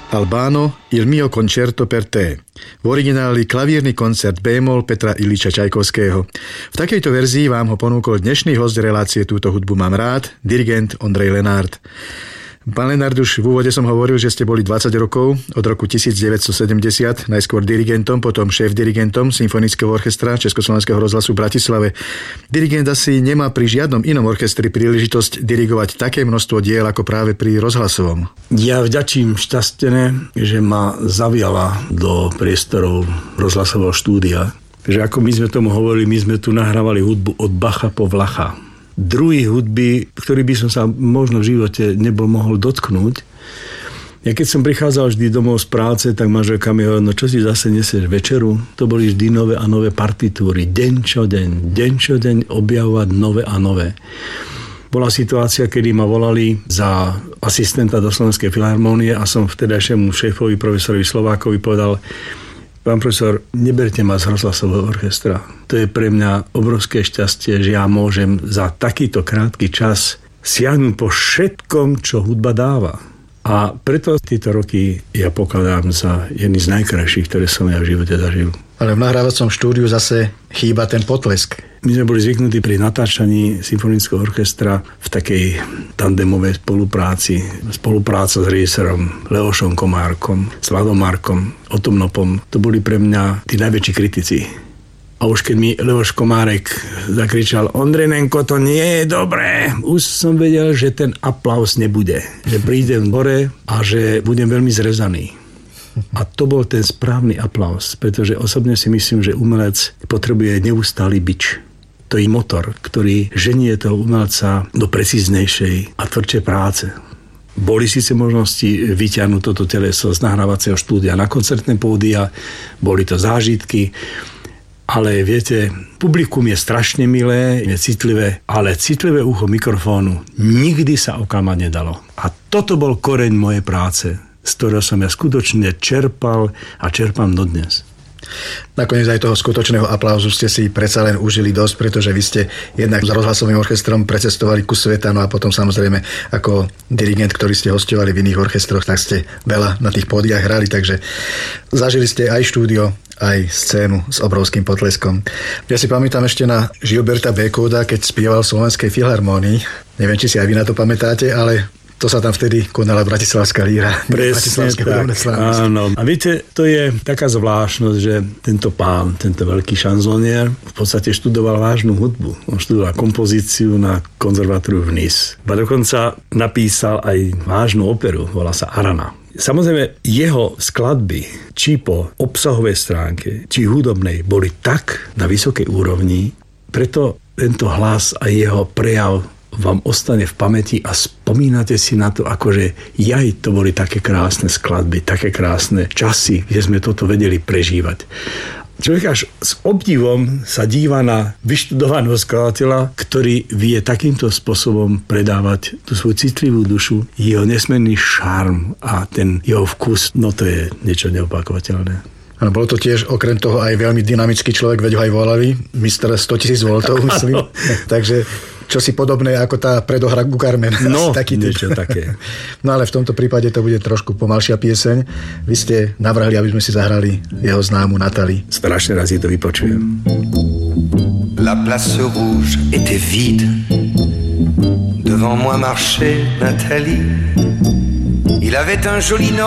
Albano il mio concerto per te. V origináli klavírny koncert B-moll Petra Iljiča Čajkovského. V takejto verzii vám ho ponúkol dnešný host relácie Túto hudbu mám rád, dirigent Ondrej Lenárd. Pán Lenárd, už v úvode som hovoril, že ste boli 20 rokov, od roku 1970, najskôr dirigentom, potom šéf-dirigentom Symfonického orchestra Československého rozhlasu v Bratislave. Dirigent asi nemá pri žiadnom inom orchestri príležitosť dirigovať také množstvo diel ako práve pri rozhlasovom. Ja vďačím šťastene, že ma zaviala do priestorov rozhlasového štúdia. Že ako my sme tomu hovorili, my sme tu nahrávali hudbu od Bacha po Vlacha. Druhý hudby, ktorý by som sa možno v živote nebol mohol dotknúť. Ja keď som prichádzal vždy domov z práce, tak manželka mi hovorila, no čo si zase nesieš večeru? To boli vždy nové a nové partitúry. Deň čo deň objavovať nové a nové. Bola situácia, kedy ma volali za asistenta do Slovenskej filharmónie a som vtedajšiemu šéfovi profesorovi Slovákovi povedal: pán profesor, neberte ma z rozhlasového orchestra. To je pre mňa obrovské šťastie, že ja môžem za takýto krátky čas siahnuť po všetkom, čo hudba dáva. A preto tieto roky ja pokladám za jedný z najkrajších, ktoré som ja v živote zažil. Ale v nahrávacom štúdiu zase chýba ten potlesk. My sme boli zvyknutí pri natáčaní symfonického orchestra v takej tandemovej spolupráci. Spolupráca s režisérom Leošom Komárkom, s Vladom Markom, Otom Nopom. To boli pre mňa tí najväčší kritici. A už keď mi Leoš Komárek zakričal: Ondrejnenko, to nie je dobré, už som vedel, že ten aplaus nebude. Že prídem hore a že budem veľmi zrezaný. A to bol ten správny aplaus, pretože osobne si myslím, že umelec potrebuje neustály bič. To je motor, ktorý ženie toho umelca do precíznejšej a tvrdšej práce. Boli síce možnosti vyťahnuť toto teleso z nahrávacieho štúdia na koncertné pódia, boli to zážitky, ale viete, publikum je strašne milé, je citlivé, ale citlivé ucho mikrofónu nikdy sa oklamať nedalo. A toto bol koreň mojej práce, z ktorého som ja skutočne čerpal a čerpám dodnes. Nakoniec aj toho skutočného aplauzu ste si predsa len užili dosť, pretože vy ste jednak s rozhlasovým orchestrom precestovali kus sveta, no a potom samozrejme ako dirigent, ktorý ste hostovali v iných orchestroch, tak ste veľa na tých pódiach hrali, takže zažili ste aj štúdio, aj scénu s obrovským potleskom. Ja si pamätám ešte na Gilberta Bécauda, keď spieval v Slovenskej filharmónii. Neviem, či si aj vy na to pamätáte, ale to sa tam vtedy konala Bratislavská líra. Presne tak, áno. A viete, to je taká zvláštnosť, že tento pán, tento veľký šanzonier v podstate študoval vážnu hudbu. On študoval kompozíciu na konzervatóriu v Nice. A dokonca napísal aj vážnu operu, volá sa Arana. Samozrejme, jeho skladby, či po obsahovej stránke, či hudobnej, boli tak na vysokej úrovni, preto tento hlas a jeho prejav vám ostane v pamäti a spomínate si na to, akože to boli také krásne skladby, také krásne časy, kde sme toto vedeli prežívať. Človek až s obdivom sa díva na vyštudovaného skladateľa, ktorý vie takýmto spôsobom predávať tú svoju citlivú dušu, jeho nesmierny šarm a ten jeho vkus, no to je niečo neopakovateľné. Áno, bolo to tiež okrem toho aj veľmi dynamický človek, veď ho aj volali, Mr. 100 000 V, myslím. Takže čosi podobné ako tá predohra ku Carmen. No, niečo také. No ale v tomto prípade to bude trošku pomalšia pieseň. Vy ste navrhli, aby sme si zahrali jeho známu Nathalie. Strašne raz si to vypočujem. La place rouge était vide. Devant moi marchait Nathalie. Il avait un joli nom.